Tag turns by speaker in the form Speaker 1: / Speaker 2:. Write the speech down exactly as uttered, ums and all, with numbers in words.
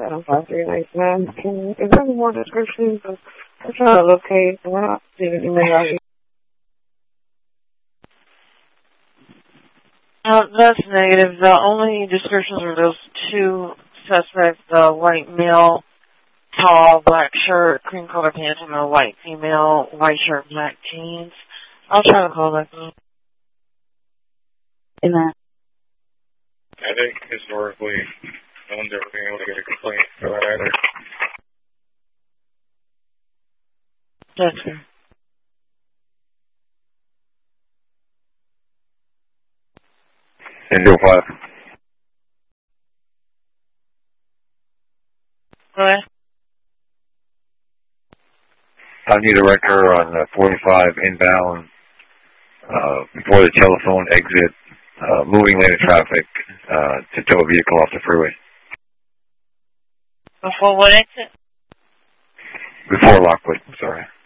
Speaker 1: seven five three nine nine. Can, is there any more descriptions? I'm trying to locate. We're not seeing any more.
Speaker 2: Uh, that's negative. The only descriptions are those two suspects, the white male, tall, black shirt, cream colored pants, and the white female, white shirt, black jeans. I'll try to call that up.
Speaker 1: Amen.
Speaker 3: I think historically, no one's ever been able to get a complaint for that either.
Speaker 2: That's fair.
Speaker 4: ten oh five.
Speaker 2: Okay.
Speaker 4: I need a record on uh, forty-five inbound uh, before the telephone exit, uh, moving lane of traffic uh, to tow a vehicle off the freeway.
Speaker 2: Before what exit?
Speaker 4: Before Lockwood, I'm sorry.